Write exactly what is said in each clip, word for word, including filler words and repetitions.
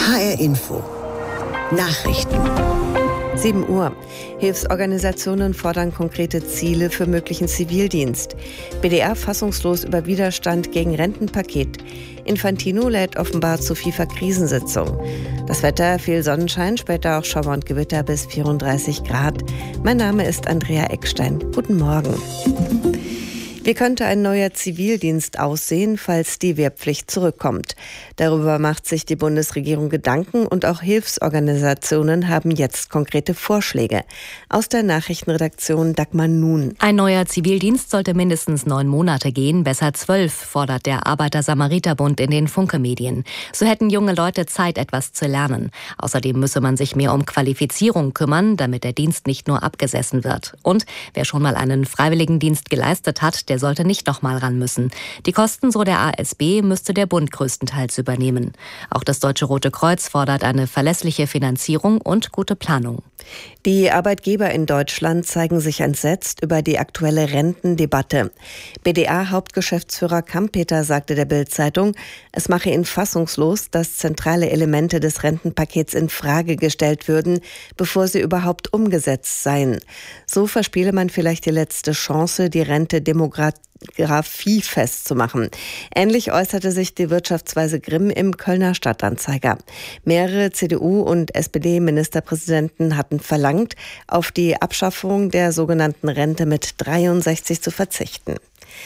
H R Info Nachrichten. sieben Uhr. Hilfsorganisationen fordern konkrete Ziele für möglichen Zivildienst. B D R fassungslos über Widerstand gegen Rentenpaket. Infantino lädt offenbar zu FIFA-Krisensitzung. Das Wetter, viel Sonnenschein, später auch Schauer und Gewitter bis vierunddreißig Grad. Mein Name ist Andrea Eckstein. Guten Morgen. Wie könnte ein neuer Zivildienst aussehen, falls die Wehrpflicht zurückkommt? Darüber macht sich die Bundesregierung Gedanken und auch Hilfsorganisationen haben jetzt konkrete Vorschläge. Aus der Nachrichtenredaktion Dagmar Nun. Ein neuer Zivildienst sollte mindestens neun Monate gehen, besser zwölf, fordert der Arbeiter-Samariter-Bund in den Funke-Medien. So hätten junge Leute Zeit, etwas zu lernen. Außerdem müsse man sich mehr um Qualifizierung kümmern, damit der Dienst nicht nur abgesessen wird. Und wer schon mal einen Freiwilligendienst geleistet hat, der Der sollte nicht nochmal ran müssen. Die Kosten, so der A S B, müsste der Bund größtenteils übernehmen. Auch das Deutsche Rote Kreuz fordert eine verlässliche Finanzierung und gute Planung. Die Arbeitgeber in Deutschland zeigen sich entsetzt über die aktuelle Rentendebatte. B D A-Hauptgeschäftsführer Kampeter sagte der Bild-Zeitung, es mache ihn fassungslos, dass zentrale Elemente des Rentenpakets in Frage gestellt würden, bevor sie überhaupt umgesetzt seien. So verspiele man vielleicht die letzte Chance, die Rente demokratisch Graphie festzumachen. Ähnlich äußerte sich die Wirtschaftsweise Grimm im Kölner Stadtanzeiger. Mehrere C D U- und S P D-Ministerpräsidenten hatten verlangt, auf die Abschaffung der sogenannten Rente mit dreiundsechzig zu verzichten.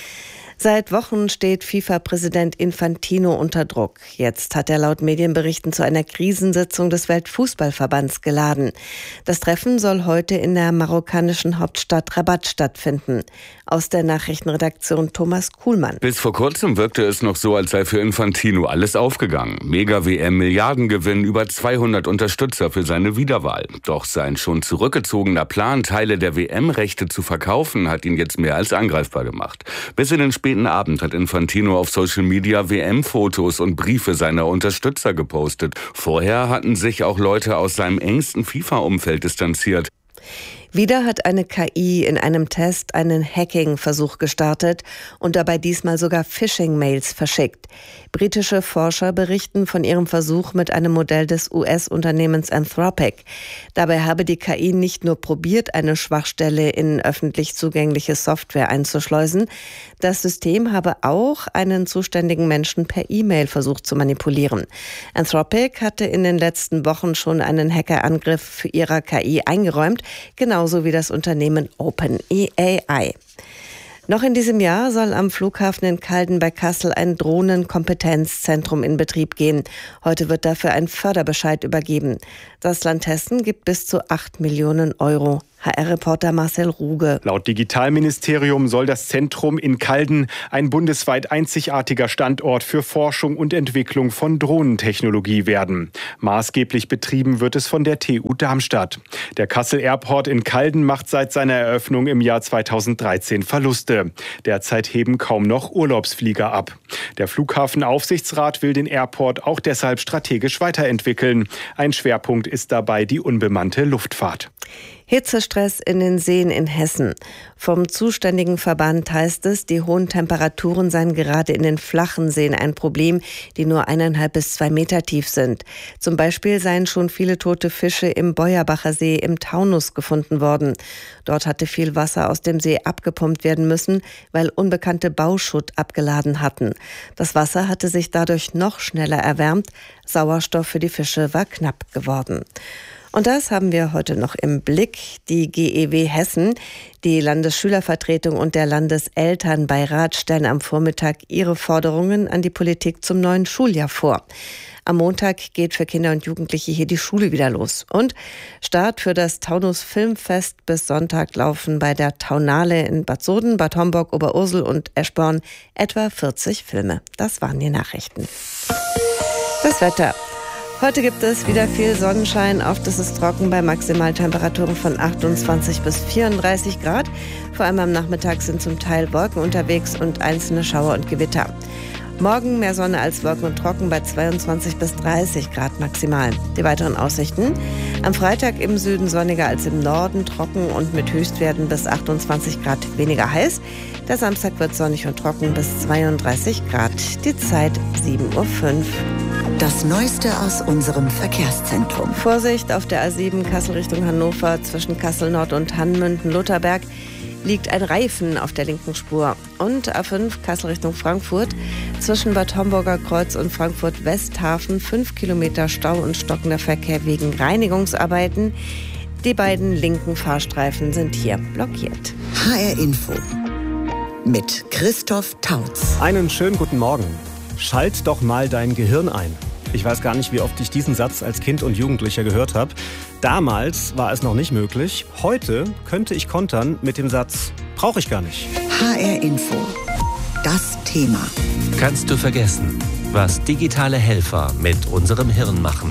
Seit Wochen steht FIFA-Präsident Infantino unter Druck. Jetzt hat er laut Medienberichten zu einer Krisensitzung des Weltfußballverbands geladen. Das Treffen soll heute in der marokkanischen Hauptstadt Rabat stattfinden. Aus der Nachrichtenredaktion Thomas Kuhlmann. Bis vor kurzem wirkte es noch so, als sei für Infantino alles aufgegangen. Mega-W M, Milliardengewinn, über zweihundert Unterstützer für seine Wiederwahl. Doch sein schon zurückgezogener Plan, Teile der W M-Rechte zu verkaufen, hat ihn jetzt mehr als angreifbar gemacht. Bis in den späten Abend hat Infantino auf Social Media W M-Fotos und Briefe seiner Unterstützer gepostet. Vorher hatten sich auch Leute aus seinem engsten FIFA-Umfeld distanziert. Wieder hat eine K I in einem Test einen Hacking-Versuch gestartet und dabei diesmal sogar Phishing-Mails verschickt. Britische Forscher berichten von ihrem Versuch mit einem Modell des U S-Unternehmens Anthropic. Dabei habe die K I nicht nur probiert, eine Schwachstelle in öffentlich zugängliche Software einzuschleusen, das System habe auch einen zuständigen Menschen per E-Mail versucht zu manipulieren. Anthropic hatte in den letzten Wochen schon einen Hackerangriff für ihrer K I eingeräumt, genauso wie das Unternehmen OpenAI. Noch in diesem Jahr soll am Flughafen in Calden bei Kassel ein Drohnenkompetenzzentrum in Betrieb gehen. Heute wird dafür ein Förderbescheid übergeben. Das Land Hessen gibt bis zu acht Millionen Euro. H R-Reporter Marcel Ruge. Laut Digitalministerium soll das Zentrum in Calden ein bundesweit einzigartiger Standort für Forschung und Entwicklung von Drohnentechnologie werden. Maßgeblich betrieben wird es von der T U Darmstadt. Der Kassel Airport in Calden macht seit seiner Eröffnung im Jahr zweitausenddreizehn Verluste. Derzeit heben kaum noch Urlaubsflieger ab. Der Flughafenaufsichtsrat will den Airport auch deshalb strategisch weiterentwickeln. Ein Schwerpunkt ist dabei die unbemannte Luftfahrt. Hitzestress in den Seen in Hessen. Vom zuständigen Verband heißt es, die hohen Temperaturen seien gerade in den flachen Seen ein Problem, die nur eineinhalb bis zwei Meter tief sind. Zum Beispiel seien schon viele tote Fische im Beuerbacher See im Taunus gefunden worden. Dort hatte viel Wasser aus dem See abgepumpt werden müssen, weil unbekannte Bauschutt abgeladen hatten. Das Wasser hatte sich dadurch noch schneller erwärmt. Sauerstoff für die Fische war knapp geworden. Und das haben wir heute noch im Blick. Die G E W Hessen, die Landesschülervertretung und der Landeselternbeirat stellen am Vormittag ihre Forderungen an die Politik zum neuen Schuljahr vor. Am Montag geht für Kinder und Jugendliche hier die Schule wieder los. Und Start für das Taunus Filmfest. Bis Sonntag laufen bei der Taunale in Bad Soden, Bad Homburg, Oberursel und Eschborn etwa vierzig Filme. Das waren die Nachrichten. Das Wetter. Heute gibt es wieder viel Sonnenschein, oft ist es trocken bei Maximaltemperaturen von achtundzwanzig bis vierunddreißig Grad. Vor allem am Nachmittag sind zum Teil Wolken unterwegs und einzelne Schauer und Gewitter. Morgen mehr Sonne als Wolken und trocken bei zweiundzwanzig bis dreißig Grad maximal. Die weiteren Aussichten: am Freitag im Süden sonniger als im Norden, trocken und mit Höchstwerten bis achtundzwanzig Grad weniger heiß. Der Samstag wird sonnig und trocken bis zweiunddreißig Grad. Die Zeit sieben Uhr fünf. Das Neueste aus unserem Verkehrszentrum. Vorsicht auf der A sieben Kassel Richtung Hannover zwischen Kassel Nord und Hannmünden-Lutherberg liegt ein Reifen auf der linken Spur. Und A fünf Kassel Richtung Frankfurt zwischen Bad Homburger Kreuz und Frankfurt Westhafen fünf Kilometer Stau und stockender Verkehr wegen Reinigungsarbeiten. Die beiden linken Fahrstreifen sind hier blockiert. H R Info mit Christoph Tautz. Einen schönen guten Morgen. Schalt doch mal dein Gehirn ein. Ich weiß gar nicht, wie oft ich diesen Satz als Kind und Jugendlicher gehört habe. Damals war es noch nicht möglich. Heute könnte ich kontern mit dem Satz, brauche ich gar nicht. H R Info. Das Thema. Kannst du vergessen, was digitale Helfer mit unserem Hirn machen?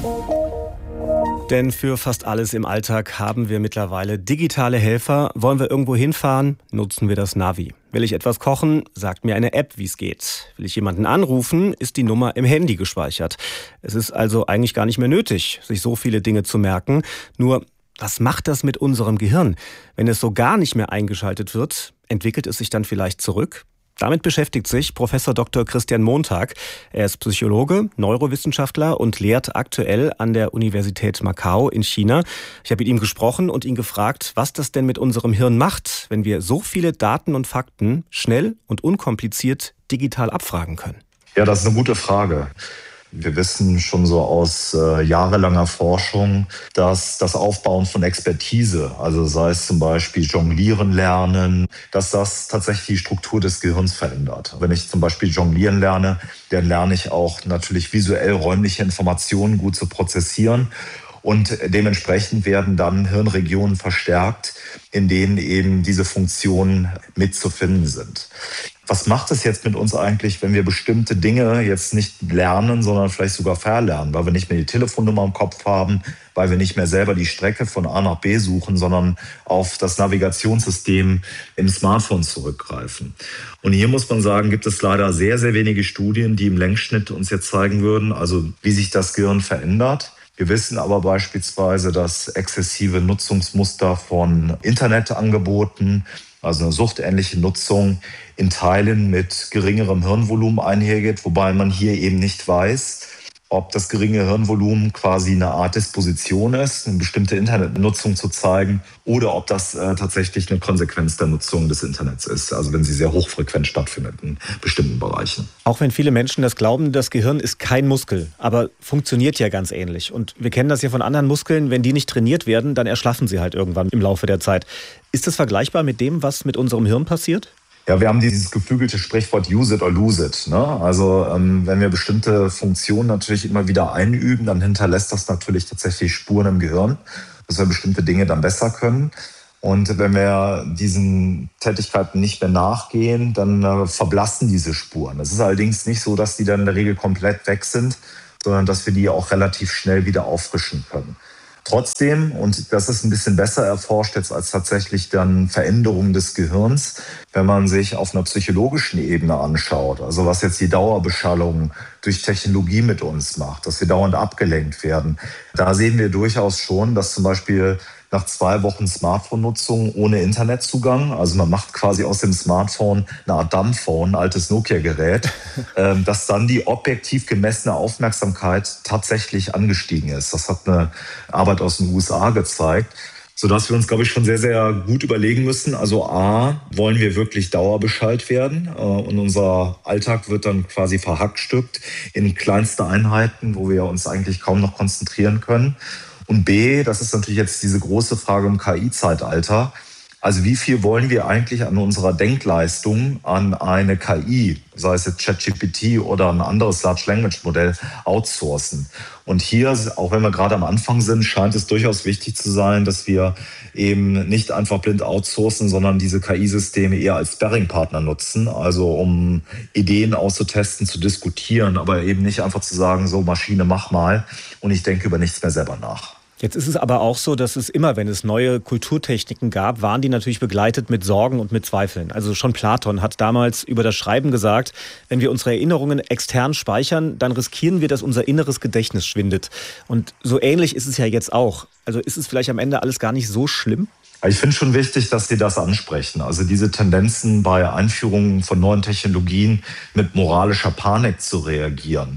Denn für fast alles im Alltag haben wir mittlerweile digitale Helfer. Wollen wir irgendwo hinfahren, nutzen wir das Navi. Will ich etwas kochen, sagt mir eine App, wie es geht. Will ich jemanden anrufen, ist die Nummer im Handy gespeichert. Es ist also eigentlich gar nicht mehr nötig, sich so viele Dinge zu merken. Nur, was macht das mit unserem Gehirn? Wenn es so gar nicht mehr eingeschaltet wird, entwickelt es sich dann vielleicht zurück? Damit beschäftigt sich Professor Doktor Christian Montag. Er ist Psychologe, Neurowissenschaftler und lehrt aktuell an der Universität Macau in China. Ich habe mit ihm gesprochen und ihn gefragt, was das denn mit unserem Hirn macht, wenn wir so viele Daten und Fakten schnell und unkompliziert digital abfragen können. Ja, das ist eine gute Frage. Wir wissen schon so aus äh, jahrelanger Forschung, dass das Aufbauen von Expertise, also sei es zum Beispiel Jonglieren lernen, dass das tatsächlich die Struktur des Gehirns verändert. Wenn ich zum Beispiel Jonglieren lerne, dann lerne ich auch natürlich visuell räumliche Informationen gut zu prozessieren. Und dementsprechend werden dann Hirnregionen verstärkt, in denen eben diese Funktionen mitzufinden sind. Was macht es jetzt mit uns eigentlich, wenn wir bestimmte Dinge jetzt nicht lernen, sondern vielleicht sogar verlernen, weil wir nicht mehr die Telefonnummer im Kopf haben, weil wir nicht mehr selber die Strecke von A nach B suchen, sondern auf das Navigationssystem im Smartphone zurückgreifen. Und hier muss man sagen, gibt es leider sehr, sehr wenige Studien, die im Längsschnitt uns jetzt zeigen würden, also wie sich das Gehirn verändert. Wir wissen aber beispielsweise, dass exzessive Nutzungsmuster von Internetangeboten, also eine suchtähnliche Nutzung, in Teilen mit geringerem Hirnvolumen einhergeht, wobei man hier eben nicht weiß, ob das geringe Hirnvolumen quasi eine Art Disposition ist, eine bestimmte Internetnutzung zu zeigen, oder ob das äh, tatsächlich eine Konsequenz der Nutzung des Internets ist, also wenn sie sehr hochfrequent stattfindet in bestimmten Bereichen. Auch wenn viele Menschen das glauben, das Gehirn ist kein Muskel, aber funktioniert ja ganz ähnlich. Und wir kennen das ja von anderen Muskeln, wenn die nicht trainiert werden, dann erschlaffen sie halt irgendwann im Laufe der Zeit. Ist das vergleichbar mit dem, was mit unserem Hirn passiert? Ja, wir haben dieses geflügelte Sprichwort use it or lose it. Ne? Also ähm, wenn wir bestimmte Funktionen natürlich immer wieder einüben, dann hinterlässt das natürlich tatsächlich Spuren im Gehirn, dass wir bestimmte Dinge dann besser können. Und wenn wir diesen Tätigkeiten nicht mehr nachgehen, dann äh, verblassen diese Spuren. Es ist allerdings nicht so, dass die dann in der Regel komplett weg sind, sondern dass wir die auch relativ schnell wieder auffrischen können. Trotzdem, und das ist ein bisschen besser erforscht jetzt als tatsächlich dann Veränderungen des Gehirns, wenn man sich auf einer psychologischen Ebene anschaut, also was jetzt die Dauerbeschallung durch Technologie mit uns macht, dass wir dauernd abgelenkt werden, da sehen wir durchaus schon, dass zum Beispiel nach zwei Wochen Smartphone-Nutzung ohne Internetzugang, also man macht quasi aus dem Smartphone eine Art Dumbphone, ein altes Nokia-Gerät, äh, dass dann die objektiv gemessene Aufmerksamkeit tatsächlich angestiegen ist. Das hat eine Arbeit aus den U S A gezeigt, sodass wir uns, glaube ich, schon sehr, sehr gut überlegen müssen. Also A, wollen wir wirklich dauerbeschallt werden? Äh, und unser Alltag wird dann quasi verhackstückt in kleinste Einheiten, wo wir uns eigentlich kaum noch konzentrieren können. Und B, das ist natürlich jetzt diese große Frage im K I-Zeitalter. Also wie viel wollen wir eigentlich an unserer Denkleistung an eine K I, sei es jetzt ChatGPT oder ein anderes Large Language Modell, outsourcen? Und hier, auch wenn wir gerade am Anfang sind, scheint es durchaus wichtig zu sein, dass wir eben nicht einfach blind outsourcen, sondern diese K I-Systeme eher als Sparringpartner nutzen, also um Ideen auszutesten, zu diskutieren, aber eben nicht einfach zu sagen, so Maschine, mach mal und ich denke über nichts mehr selber nach. Jetzt ist es aber auch so, dass es immer, wenn es neue Kulturtechniken gab, waren die natürlich begleitet mit Sorgen und mit Zweifeln. Also schon Platon hat damals über das Schreiben gesagt, wenn wir unsere Erinnerungen extern speichern, dann riskieren wir, dass unser inneres Gedächtnis schwindet. Und so ähnlich ist es ja jetzt auch. Also ist es vielleicht am Ende alles gar nicht so schlimm? Ich finde schon wichtig, dass Sie das ansprechen. Also diese Tendenzen bei Einführungen von neuen Technologien mit moralischer Panik zu reagieren.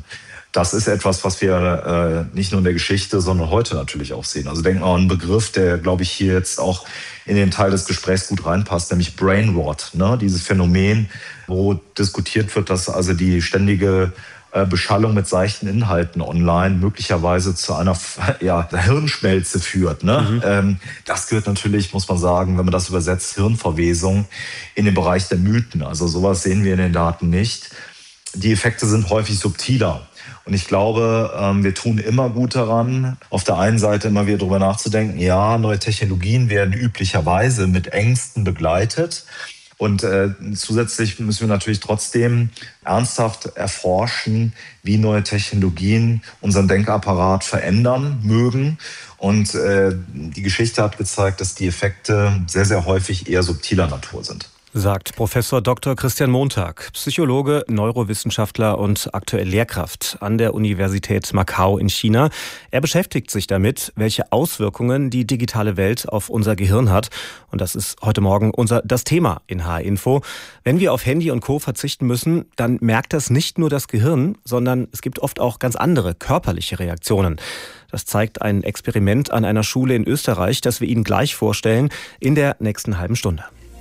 Das ist etwas, was wir äh, nicht nur in der Geschichte, sondern heute natürlich auch sehen. Also denken wir an einen Begriff, der, glaube ich, hier jetzt auch in den Teil des Gesprächs gut reinpasst, nämlich Brainrot. Ne? Dieses Phänomen, wo diskutiert wird, dass also die ständige äh, Beschallung mit seichten Inhalten online möglicherweise zu einer ja, Hirnschmelze führt. Ne? Mhm. Ähm, das gehört natürlich, muss man sagen, wenn man das übersetzt, Hirnverwesung in den Bereich der Mythen. Also sowas sehen wir in den Daten nicht. Die Effekte sind häufig subtiler. Und ich glaube, wir tun immer gut daran, auf der einen Seite immer wieder darüber nachzudenken, ja, neue Technologien werden üblicherweise mit Ängsten begleitet. Und äh, zusätzlich müssen wir natürlich trotzdem ernsthaft erforschen, wie neue Technologien unseren Denkapparat verändern mögen. Und äh, die Geschichte hat gezeigt, dass die Effekte sehr, sehr häufig eher subtiler Natur sind. Sagt Professor Doktor Christian Montag, Psychologe, Neurowissenschaftler und aktuell Lehrkraft an der Universität Macau in China. Er beschäftigt sich damit, welche Auswirkungen die digitale Welt auf unser Gehirn hat. Und das ist heute Morgen unser das Thema in H R Info. Wenn wir auf Handy und Co. verzichten müssen, dann merkt das nicht nur das Gehirn, sondern es gibt oft auch ganz andere körperliche Reaktionen. Das zeigt ein Experiment an einer Schule in Österreich, das wir Ihnen gleich vorstellen in der nächsten halben Stunde.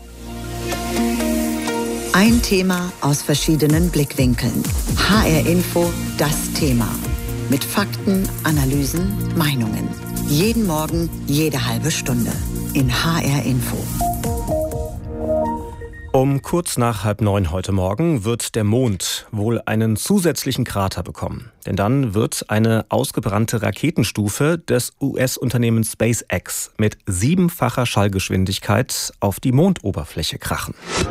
Ein Thema aus verschiedenen Blickwinkeln. H R Info, das Thema. Mit Fakten, Analysen, Meinungen. Jeden Morgen, jede halbe Stunde. In H R Info. Um kurz nach halb neun heute Morgen wird der Mond wohl einen zusätzlichen Krater bekommen. Denn dann wird eine ausgebrannte Raketenstufe des U S-Unternehmens SpaceX mit siebenfacher Schallgeschwindigkeit auf die Mondoberfläche krachen.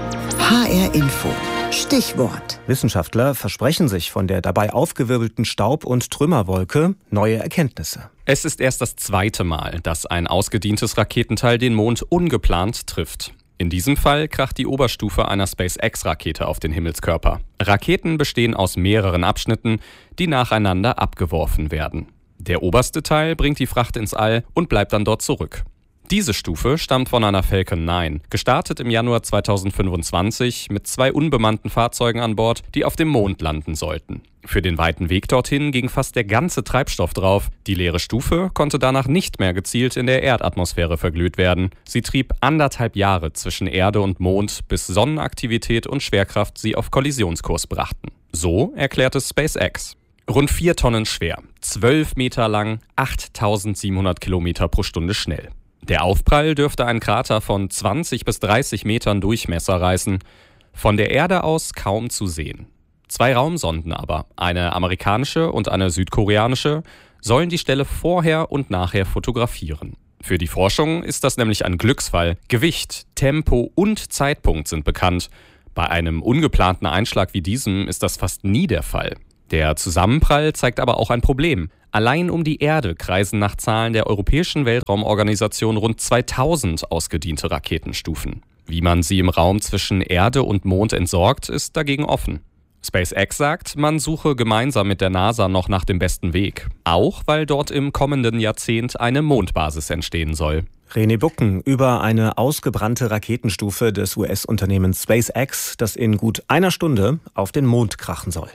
H R Info. Stichwort. Wissenschaftler versprechen sich von der dabei aufgewirbelten Staub- und Trümmerwolke neue Erkenntnisse. Es ist erst das zweite Mal, dass ein ausgedientes Raketenteil den Mond ungeplant trifft. In diesem Fall kracht die Oberstufe einer SpaceX-Rakete auf den Himmelskörper. Raketen bestehen aus mehreren Abschnitten, die nacheinander abgeworfen werden. Der oberste Teil bringt die Fracht ins All und bleibt dann dort zurück. Diese Stufe stammt von einer Falcon neun, gestartet im Januar zweitausendfünfundzwanzig mit zwei unbemannten Fahrzeugen an Bord, die auf dem Mond landen sollten. Für den weiten Weg dorthin ging fast der ganze Treibstoff drauf. Die leere Stufe konnte danach nicht mehr gezielt in der Erdatmosphäre verglüht werden. Sie trieb anderthalb Jahre zwischen Erde und Mond, bis Sonnenaktivität und Schwerkraft sie auf Kollisionskurs brachten. So erklärte SpaceX. Rund vier Tonnen schwer, zwölf Meter lang, achttausendsiebenhundert Kilometer pro Stunde schnell. Der Aufprall dürfte einen Krater von zwanzig bis dreißig Metern Durchmesser reißen. Von der Erde aus kaum zu sehen. Zwei Raumsonden aber, eine amerikanische und eine südkoreanische, sollen die Stelle vorher und nachher fotografieren. Für die Forschung ist das nämlich ein Glücksfall. Gewicht, Tempo und Zeitpunkt sind bekannt. Bei einem ungeplanten Einschlag wie diesem ist das fast nie der Fall. Der Zusammenprall zeigt aber auch ein Problem. Allein um die Erde kreisen nach Zahlen der Europäischen Weltraumorganisation rund zweitausend ausgediente Raketenstufen. Wie man sie im Raum zwischen Erde und Mond entsorgt, ist dagegen offen. SpaceX sagt, man suche gemeinsam mit der NASA noch nach dem besten Weg. Auch weil dort im kommenden Jahrzehnt eine Mondbasis entstehen soll. René Bucken über eine ausgebrannte Raketenstufe des U S-Unternehmens SpaceX, das in gut einer Stunde auf den Mond krachen soll.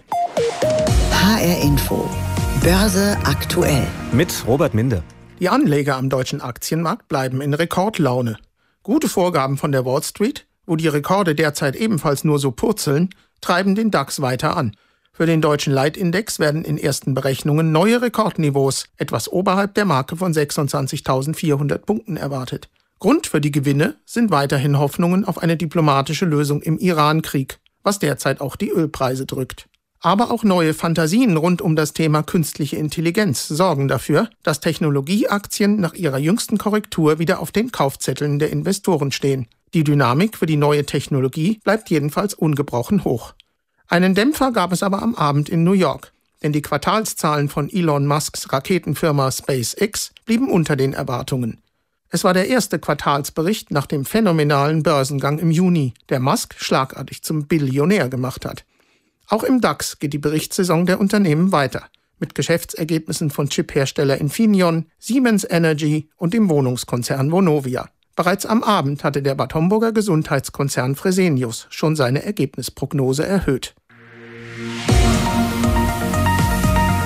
H R Info. Börse aktuell. Mit Robert Minde. Die Anleger am deutschen Aktienmarkt bleiben in Rekordlaune. Gute Vorgaben von der Wall Street, wo die Rekorde derzeit ebenfalls nur so purzeln, treiben den DAX weiter an. Für den deutschen Leitindex werden in ersten Berechnungen neue Rekordniveaus, etwas oberhalb der Marke von sechsundzwanzigtausendvierhundert Punkten erwartet. Grund für die Gewinne sind weiterhin Hoffnungen auf eine diplomatische Lösung im Iran-Krieg, was derzeit auch die Ölpreise drückt. Aber auch neue Fantasien rund um das Thema künstliche Intelligenz sorgen dafür, dass Technologieaktien nach ihrer jüngsten Korrektur wieder auf den Kaufzetteln der Investoren stehen. Die Dynamik für die neue Technologie bleibt jedenfalls ungebrochen hoch. Einen Dämpfer gab es aber am Abend in New York, denn die Quartalszahlen von Elon Musks Raketenfirma SpaceX blieben unter den Erwartungen. Es war der erste Quartalsbericht nach dem phänomenalen Börsengang im Juni, der Musk schlagartig zum Billionär gemacht hat. Auch im DAX geht die Berichtssaison der Unternehmen weiter, mit Geschäftsergebnissen von Chiphersteller Infineon, Siemens Energy und dem Wohnungskonzern Vonovia. Bereits am Abend hatte der Bad Homburger Gesundheitskonzern Fresenius schon seine Ergebnisprognose erhöht.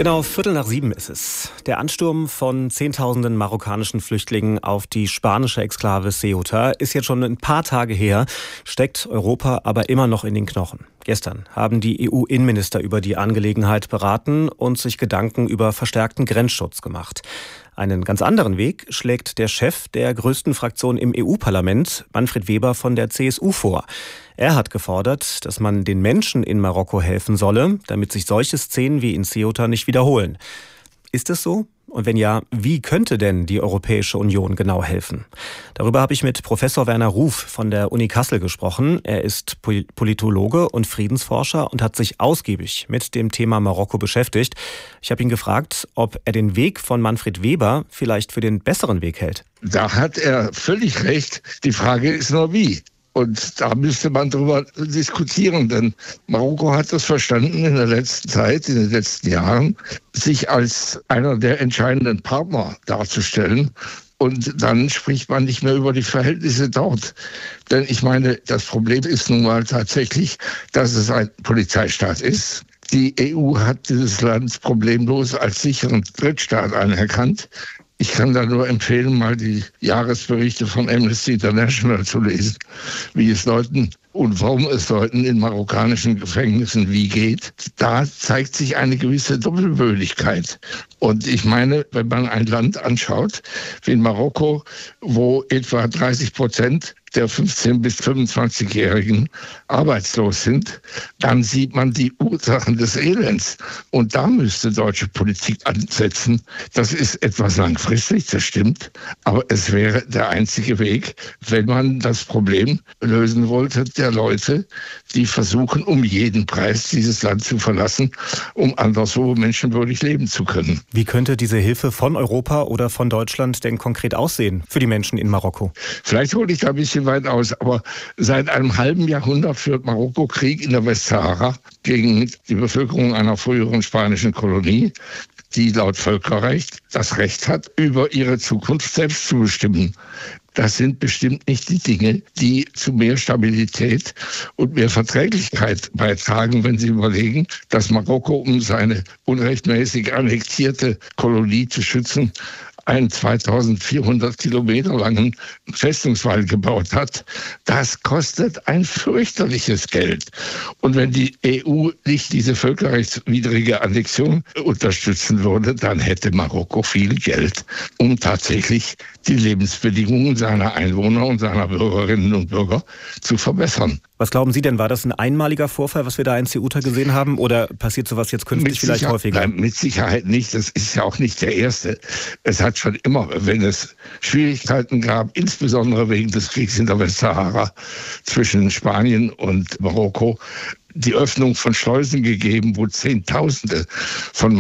Genau, Viertel nach sieben ist es. Der Ansturm von Zehntausenden marokkanischen Flüchtlingen auf die spanische Exklave Ceuta ist jetzt schon ein paar Tage her, steckt Europa aber immer noch in den Knochen. Gestern haben die E U-Innenminister über die Angelegenheit beraten und sich Gedanken über verstärkten Grenzschutz gemacht. Einen ganz anderen Weg schlägt der Chef der größten Fraktion im E U-Parlament, Manfred Weber von der C S U, vor. Er hat gefordert, dass man den Menschen in Marokko helfen solle, damit sich solche Szenen wie in Ceuta nicht wiederholen. Ist es so? Und wenn ja, wie könnte denn die Europäische Union genau helfen? Darüber habe ich mit Professor Werner Ruf von der Uni Kassel gesprochen. Er ist Politologe und Friedensforscher und hat sich ausgiebig mit dem Thema Marokko beschäftigt. Ich habe ihn gefragt, ob er den Weg von Manfred Weber vielleicht für den besseren Weg hält. Da hat er völlig recht. Die Frage ist nur wie. Und da müsste man drüber diskutieren, denn Marokko hat das verstanden in der letzten Zeit, in den letzten Jahren, sich als einer der entscheidenden Partner darzustellen. Und dann spricht man nicht mehr über die Verhältnisse dort. Denn ich meine, das Problem ist nun mal tatsächlich, dass es ein Polizeistaat ist. Die E U hat dieses Land problemlos als sicheren Drittstaat anerkannt. Ich kann da nur empfehlen, mal die Jahresberichte von Amnesty International zu lesen, wie es Leuten und warum es Leuten in marokkanischen Gefängnissen wie geht. Da zeigt sich eine gewisse Doppelbödigkeit. Und ich meine, wenn man ein Land anschaut, wie in Marokko, wo etwa dreißig Prozent der fünfzehn- bis fünfundzwanzigjährigen arbeitslos sind, dann sieht man die Ursachen des Elends. Und da müsste deutsche Politik ansetzen. Das ist etwas langfristig, das stimmt. Aber es wäre der einzige Weg, wenn man das Problem lösen wollte, der Leute, die versuchen, um jeden Preis dieses Land zu verlassen, um anderswo menschenwürdig leben zu können. Wie könnte diese Hilfe von Europa oder von Deutschland denn konkret aussehen für die Menschen in Marokko? Vielleicht hole ich da ein bisschen weit aus, aber seit einem halben Jahrhundert führt Marokko Krieg in der Westsahara gegen die Bevölkerung einer früheren spanischen Kolonie, die laut Völkerrecht das Recht hat, über ihre Zukunft selbst zu bestimmen. Das sind bestimmt nicht die Dinge, die zu mehr Stabilität und mehr Verträglichkeit beitragen, wenn Sie überlegen, dass Marokko, um seine unrechtmäßig annektierte Kolonie zu schützen, einen zweitausendvierhundert Kilometer langen Festungswall gebaut hat. Das kostet ein fürchterliches Geld. Und wenn die E U nicht diese völkerrechtswidrige Annexion unterstützen würde, dann hätte Marokko viel Geld, um tatsächlich die Lebensbedingungen seiner Einwohner und seiner Bürgerinnen und Bürger zu verbessern. Was glauben Sie denn, war das ein einmaliger Vorfall, was wir da in Ceuta gesehen haben, oder passiert sowas jetzt künftig vielleicht häufiger? Nein, mit Sicherheit nicht. Das ist ja auch nicht der erste. Es hat schon immer, wenn es Schwierigkeiten gab, insbesondere wegen des Kriegs in der Westsahara zwischen Spanien und Marokko, die Öffnung von Schleusen gegeben, wo Zehntausende von